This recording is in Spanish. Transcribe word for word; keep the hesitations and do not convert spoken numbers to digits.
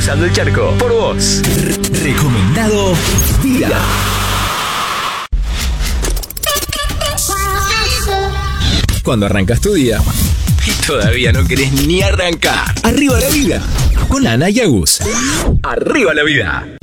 Cruzando el charco, por vos. Recomendado Vida. Cuando arrancas tu día y todavía no querés ni arrancar. Arriba la vida, con Ana y Agus. Arriba la vida.